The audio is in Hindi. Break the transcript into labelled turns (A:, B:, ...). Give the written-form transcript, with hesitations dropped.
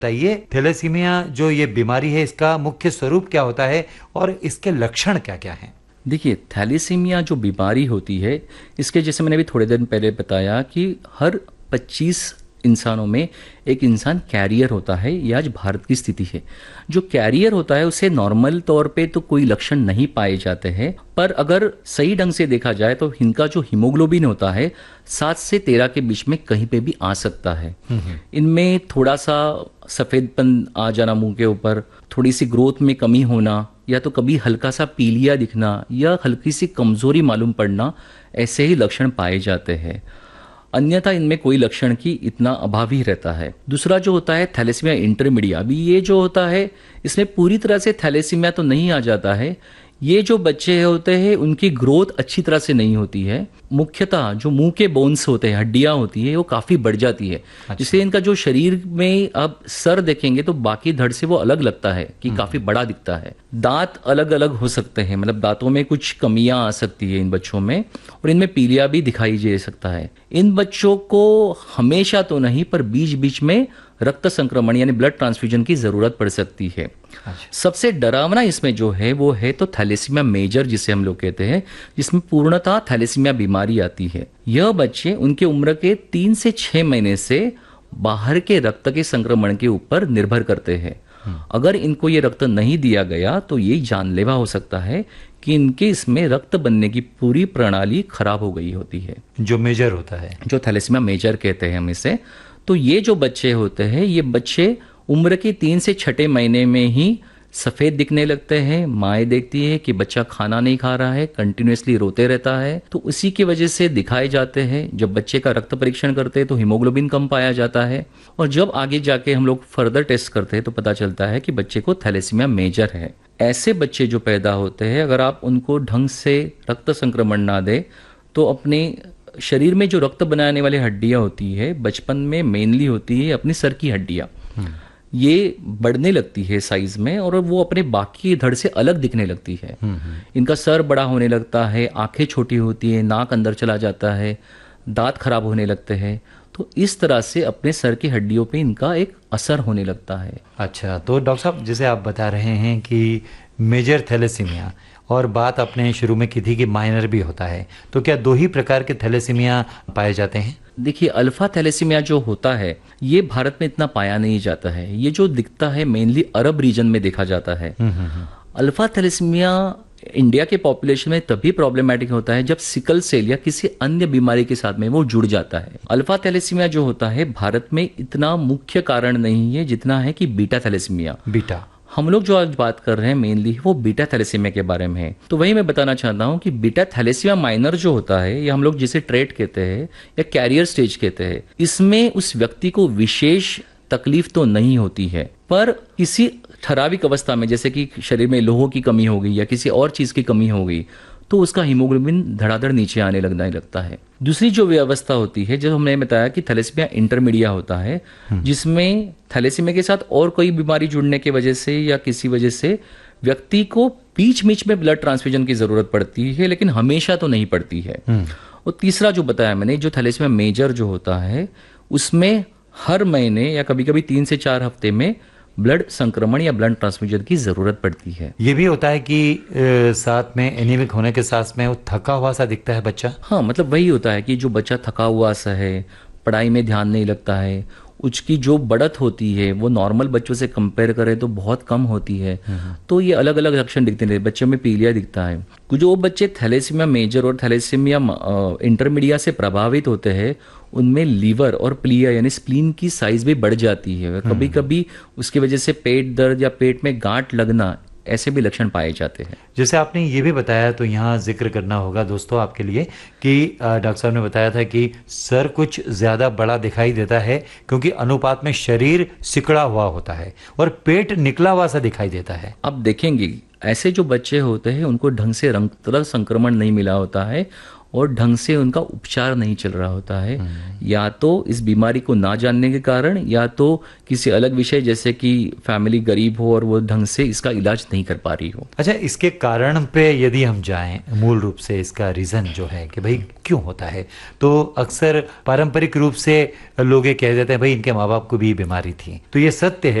A: बताइए, थैलेसीमिया जो ये बीमारी है इसका मुख्य स्वरूप क्या होता है और इसके लक्षण क्या क्या हैं?
B: देखिए, थैलेसीमिया जो बीमारी होती है, इसके जैसे मैंने अभी थोड़े दिन पहले बताया कि हर 25 इंसानों में एक इंसान कैरियर होता है। ये आज भारत की स्थिति है। जो कैरियर होता है उसे नॉर्मल तौर पे तो कोई लक्षण नहीं पाए जाते हैं, पर अगर सही ढंग से देखा जाए तो इनका जो हीमोग्लोबिन होता है 7 से 13 के बीच में कहीं पे भी आ सकता है। इनमें थोड़ा सा सफ़ेदपन आ जाना मुंह के ऊपर, थोड़ी सी ग्रोथ में कमी होना, या तो कभी हल्का सा पीलिया दिखना या हल्की सी कमजोरी मालूम पड़ना, ऐसे ही लक्षण पाए जाते हैं। अन्यथा इनमें कोई लक्षण की इतना अभाव ही रहता है। दूसरा जो होता है थैलेसीमिया इंटरमीडिया, अभी ये जो होता है इसमें पूरी तरह से थैलेसीमिया तो नहीं आ जाता है। ये जो बच्चे होते हैं उनकी ग्रोथ अच्छी तरह से नहीं होती है। मुख्यतः जो मुंह के बोन्स होते हैं, हड्डियां होती है, वो काफी बढ़ जाती है। जिससे इनका जो शरीर में आप सर देखेंगे तो बाकी धड़ से वो अलग लगता है कि काफी बड़ा दिखता है। दांत अलग अलग हो सकते हैं, मतलब दांतों में कुछ कमियां आ सकती है इन बच्चों में, और इनमें पीलिया भी दिखाई दे सकता है। इन बच्चों को हमेशा तो नहीं पर बीच बीच में रक्त संक्रमण यानी ब्लड ट्रांसफ्यूजन की जरूरत पड़ सकती है। सबसे डरावना इसमें जो है वो है तो थैलेसीमिया मेजर, जिसे हम लोग कहते हैं, जिसमें पूर्णतः थैलेसीमिया बीमारी आती है। यह बच्चे उनके उम्र के 3 से 6 महीने से बाहर के रक्त के संक्रमण के ऊपर निर्भर करते हैं। अगर इनको ये रक्त नहीं दिया गया तो ये जानलेवा हो सकता है कि इनके इसमें रक्त बनने की पूरी प्रणाली खराब हो गई होती है,
A: जो मेजर होता है,
B: जो थैलेसीमिया मेजर कहते हैं हम इसे। तो ये जो बच्चे होते हैं, ये बच्चे उम्र के 3 से 6 महीने में ही सफ़ेद दिखने लगते हैं। माएँ देखती है कि बच्चा खाना नहीं खा रहा है, कंटिन्यूसली रोते रहता है, तो उसी की वजह से दिखाए जाते हैं। जब बच्चे का रक्त परीक्षण करते हैं तो हीमोग्लोबिन कम पाया जाता है, और जब आगे जाके हम लोग फर्दर टेस्ट करते हैं तो पता चलता है कि बच्चे को थैलेसीमिया मेजर है। ऐसे बच्चे जो पैदा होते हैं, अगर आप उनको ढंग से रक्त संक्रमण ना दें तो अपने शरीर में जो रक्त बनाने वाली हड्डियां होती है, बचपन में मेनली होती है अपनी सर की हड्डियां, ये बढ़ने लगती है साइज में और वो अपने बाकी धड़ से अलग दिखने लगती है। इनका सर बड़ा होने लगता है, आंखें छोटी होती है, नाक अंदर चला जाता है, दांत खराब होने लगते हैं। तो इस तरह से अपने सर की हड्डियों पे इनका एक असर होने लगता है।
A: अच्छा, तो डॉक्टर साहब जैसे आप बता रहे हैं कि मेजर थैलेसीमिया, और बात आपने शुरू में की थी कि माइनर भी होता है, तो क्या 2 ही प्रकार के थैलेसीमिया पाए जाते हैं?
B: देखिए, अल्फा थैलेसीमिया जो होता है ये भारत में इतना पाया नहीं जाता है। ये जो दिखता है मेनली अरब रीजन में देखा जाता है। अल्फा थैलेसीमिया इंडिया के पॉपुलेशन में तभी प्रॉब्लमेटिक होता है जब सिकल सेल या किसी अन्य बीमारी के साथ में वो जुड़ जाता है। अल्फा थैलेसीमिया जो होता है भारत में इतना मुख्य कारण नहीं है जितना है कि बीटा थैलेसीमिया।
A: बीटा,
B: हम लोग जो आज बात कर रहे हैं मेनली वो बीटा थैलेसीमिया के बारे में है। तो वही मैं बताना चाहता हूँ कि बीटा थैलेसीमिया माइनर जो होता है, या हम लोग जिसे ट्रेट कहते हैं या कैरियर स्टेज कहते हैं, इसमें उस व्यक्ति को विशेष तकलीफ तो नहीं होती है, पर किसी ठराविक अवस्था में जैसे कि शरीर में लोह की कमी हो गई या किसी और चीज की कमी हो गई तो उसका हीमोग्लोबिन धड़ाधड़ नीचे आने लगता है। दूसरी जो व्यवस्था होती है, जब हमने बताया कि थैलेसीमिया इंटरमीडिया होता है, जिसमें थैलेसीमिया के साथ और कोई बीमारी जुड़ने की वजह से या किसी वजह से व्यक्ति को बीच बीच में ब्लड ट्रांसफ्यूजन की जरूरत पड़ती है, लेकिन हमेशा तो नहीं पड़ती है। और तीसरा जो बताया मैंने, जो थैलेसीमिया मेजर जो होता है, उसमें हर महीने या कभी कभी 3 से 4 हफ्ते में ब्लड संक्रमण या ब्लड ट्रांसफ्यूजन की जरूरत पड़ती है।
A: ये भी होता है कि साथ में एनीमिक होने के साथ में वो थका हुआ सा दिखता है बच्चा?
B: हाँ, मतलब वही होता है कि जो बच्चा थका हुआ सा है, पढ़ाई में ध्यान नहीं लगता है, उसकी जो बढ़त होती है वो नॉर्मल बच्चों से कंपेयर करें तो बहुत कम होती है। तो ये अलग अलग लक्षण दिखते हैं। बच्चों में पीलिया दिखता है। जो बच्चे थैलेसीमिया मेजर और थैलेसीमिया इंटरमीडिया से प्रभावित होते हैं उनमें लीवर और प्लिया यानी स्प्लीन की साइज भी बढ़ जाती है। कभी कभी उसकी वजह से पेट दर्द या पेट में गांठ लगना, ऐसे भी लक्षण पाए जाते हैं।
A: जैसे आपने ये भी बताया, तो यहाँ जिक्र करना होगा दोस्तों आपके लिए कि डॉक्टर साहब ने बताया था कि सर कुछ ज़्यादा बड़ा दिखाई देता है क्योंकि अनुपात में शरीर सिकड़ा हुआ होता है और पेट निकला हुआ सा दिखाई देता है।
B: अब देखेंगे ऐसे जो बच्चे होते हैं उनको ढंग से रक्त संक्रमण नहीं मिला होता है और ढंग से उनका उपचार नहीं चल रहा होता है, या तो इस बीमारी को ना जानने के कारण, या तो किसी अलग विषय जैसे कि फैमिली गरीब हो और वो ढंग से इसका इलाज नहीं कर पा रही हो।
A: अच्छा, इसके कारण पे यदि हम जाएं, मूल रूप से इसका रीज़न जो है कि भाई क्यों होता है, तो अक्सर पारंपरिक रूप से लोग ये कह देते हैं भाई इनके माँ बाप को भी बीमारी थी। तो ये सत्य है